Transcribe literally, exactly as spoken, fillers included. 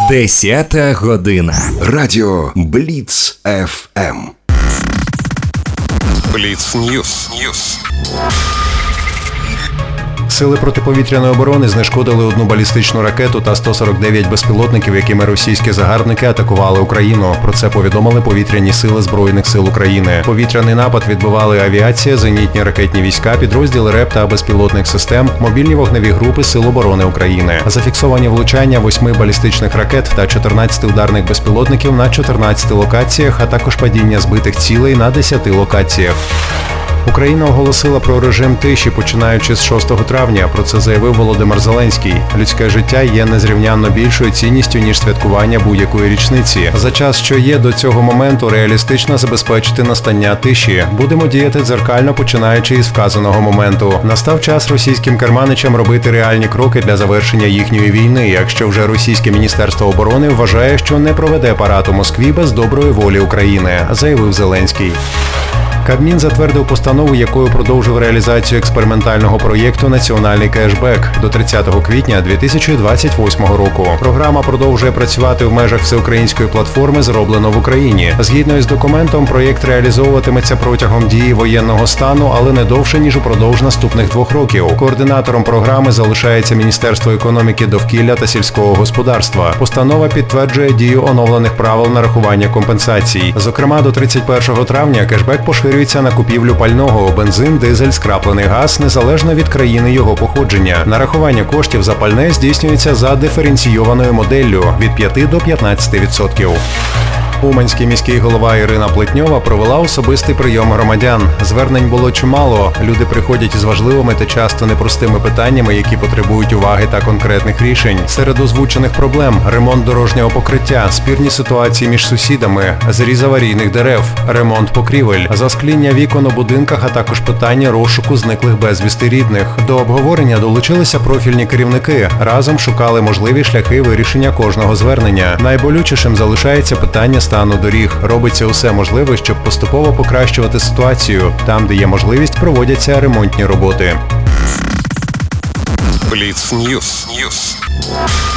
Десята година. Радіо Бліц еф ем. Бліц Ньюс. Сили протиповітряної оборони знешкодили одну балістичну ракету та сто сорок дев'ять безпілотників, якими російські загарбники атакували Україну. Про це повідомили повітряні сили Збройних сил України. Повітряний напад відбивали авіація, зенітні ракетні війська, підрозділи РЕП та безпілотних систем, мобільні вогневі групи Сил оборони України. Зафіксовані влучання восьми балістичних ракет та чотирнадцяти ударних безпілотників на чотирнадцяти локаціях, а також падіння збитих цілей на десяти локаціях. Україна оголосила про режим тиші, починаючи з шостого травня. Про це заявив Володимир Зеленський. Людське життя є незрівнянно більшою цінністю, ніж святкування будь-якої річниці. За час, що є до цього моменту, реалістично забезпечити настання тиші. Будемо діяти дзеркально, починаючи із вказаного моменту. Настав час російським керманичам робити реальні кроки для завершення їхньої війни, якщо вже російське Міністерство оборони вважає, що не проведе парад у Москві без доброї волі України, заявив Зеленський. Кабмін затвердив постанову, якою продовжив реалізацію експериментального проєкту «Національний кешбек» до тридцятого квітня дві тисячі двадцять восьмого року. Програма продовжує працювати в межах всеукраїнської платформи «Зроблено в Україні». Згідно із документом, проєкт реалізовуватиметься протягом дії воєнного стану, але не довше, ніж упродовж наступних двох років. Координатором програми залишається Міністерство економіки, довкілля та сільського господарства. Постанова підтверджує дію оновлених правил нарахування компенсацій. Зокрема, до тридцять першого травня кешбек поширюється на купівлю пального, бензин, дизель, скраплений газ, незалежно від країни його походження. Нарахування коштів за пальне здійснюється за диференційованою моделлю від п'яти до п'ятнадцяти відсотків. Уманський міський голова Ірина Плетньова провела особистий прийом громадян. Звернень було чимало. Люди приходять із важливими та часто непростими питаннями, які потребують уваги та конкретних рішень. Серед озвучених проблем – ремонт дорожнього покриття, спірні ситуації між сусідами, зріз аварійних дерев, ремонт покрівель, заскління вікон у будинках, а також питання розшуку зниклих безвісти рідних. До обговорення долучилися профільні керівники. Разом шукали можливі шляхи вирішення кожного звернення. Найболючішим залишається питання стану доріг. Робиться усе можливе, щоб поступово покращувати ситуацію. Там, де є можливість, проводяться ремонтні роботи. Бліц Ньюс.